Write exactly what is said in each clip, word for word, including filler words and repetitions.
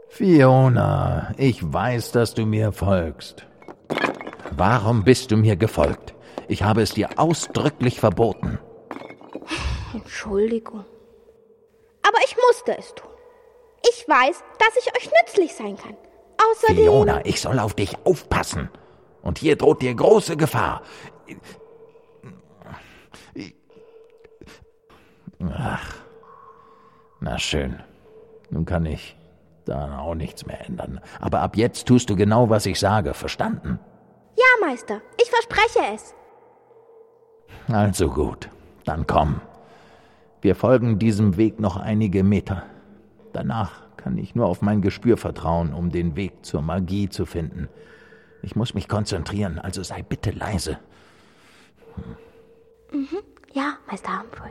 Fiona, ich weiß, dass du mir folgst. Warum bist du mir gefolgt? Ich habe es dir ausdrücklich verboten. Entschuldigung. Aber ich musste es tun. Ich weiß, dass ich euch nützlich sein kann. Außerdem... Fiona, ich soll auf dich aufpassen. Und hier droht dir große Gefahr. Ach, na schön. Nun kann ich da auch nichts mehr ändern. Aber ab jetzt tust du genau, was ich sage. Verstanden? Ja, Meister. Ich verspreche es. Also gut. Dann komm. Wir folgen diesem Weg noch einige Meter. Danach kann ich nur auf mein Gespür vertrauen, um den Weg zur Magie zu finden. Ich muss mich konzentrieren, also sei bitte leise. Hm. Mhm. Ja, Meister Humphrey.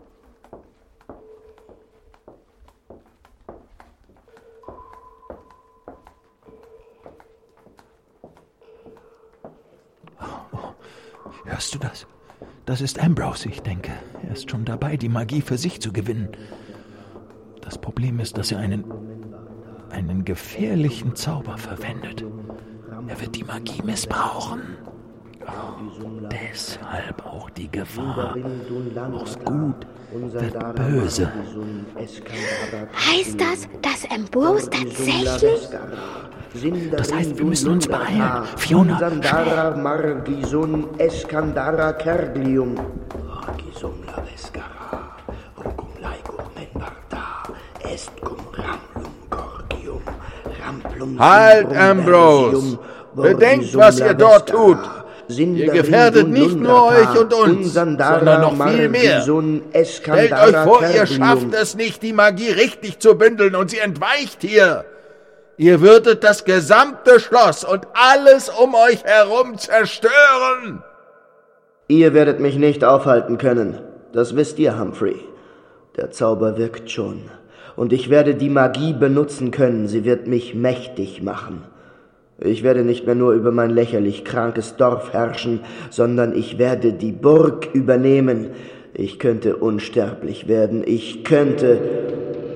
Hörst du das? Das ist Ambrose, ich denke. Er ist schon dabei, die Magie für sich zu gewinnen. Das Problem ist, dass er einen, einen gefährlichen Zauber verwendet. Er wird die Magie missbrauchen. Oh, deshalb auch die Gefahr. Aus Gut wird böse. Heißt das, dass Ambrose tatsächlich... Das heißt, wir müssen uns beeilen. Fiona, schnell. Margison Eskandara Kerglium. Margison la Vescara. Rucum laicum menvarta. Est cum ramplum gorgium. Ramplum. Halt, Ambrose! Bedenkt, was ihr dort tut! Ihr gefährdet nicht nur euch und uns, sondern noch viel mehr. Stellt euch vor, ihr schafft es nicht, die Magie richtig zu bündeln und sie entweicht hier. Ihr würdet das gesamte Schloss und alles um euch herum zerstören. Ihr werdet mich nicht aufhalten können. Das wisst ihr, Humphrey. Der Zauber wirkt schon. Und ich werde die Magie benutzen können. Sie wird mich mächtig machen. Ich werde nicht mehr nur über mein lächerlich krankes Dorf herrschen, sondern ich werde die Burg übernehmen. Ich könnte unsterblich werden. Ich könnte...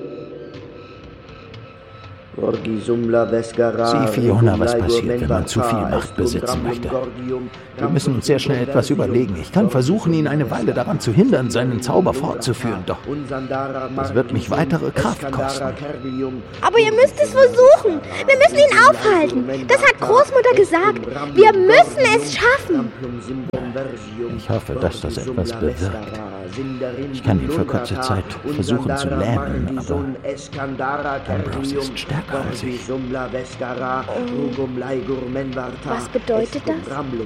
Sieh, Fiona, was passiert, wenn man zu viel Macht besitzen möchte. Wir müssen uns sehr schnell etwas überlegen. Ich kann versuchen, ihn eine Weile daran zu hindern, seinen Zauber fortzuführen, doch das wird mich weitere Kraft kosten. Aber ihr müsst es versuchen. Wir müssen ihn aufhalten. Das hat Großmutter gesagt. Wir müssen es schaffen. Ich hoffe, dass das etwas bewirkt. Ich kann ihn für kurze Zeit versuchen zu lähmen, aber Ambrose ist stärker als ich. Oh. Was bedeutet das?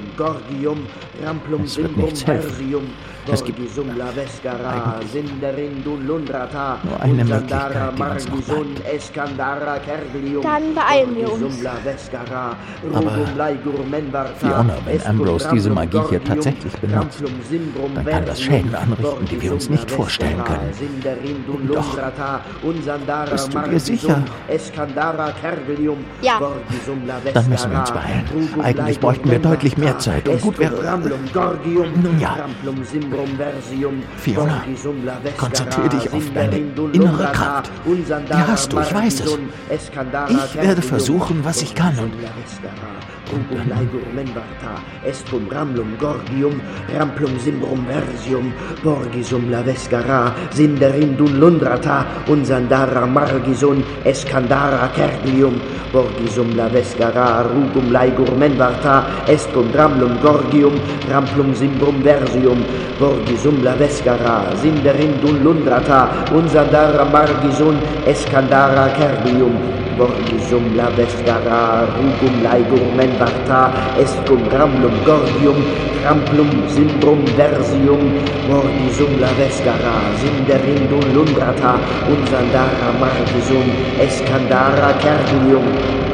Es wird nichts helfen. Es gibt eigentlich nur eine Möglichkeit, die uns noch bleibt. Dann beeilen wir uns. Aber, Fiona, wenn Ambrose diese Magie hier tatsächlich benutzt, dann kann das Schäden anrichten, die wir uns nicht vorstellen können. Doch, bist du dir sicher? Ja. Dann müssen wir uns beeilen. Eigentlich bräuchten wir deutlich mehr Zeit und gut wäre... Nun ja. Fiona, konzentriere dich auf deine innere Kraft. Die hast du, ich weiß es. Ich werde versuchen, was ich kann und... Estum ramlum gorgium, ramplum simbrum versium, borgisum la vescara, sinderindun lundrata, unsandara margison, escandara kerglium, borgisum la vescara, rugum laigur menvarta, estum ramlum gorgium, ramplum simbrum versium, borgisum la vescara, sinderindun lundrata, unsandara margison, escandara kerglium, borgisum la vescara, rugum laigur menvarta, estum ramlum gorgium, ramplum simbrum versium, borgisum la vescara, sinderindun lundrata, unsandara margisum, escandara kerglium,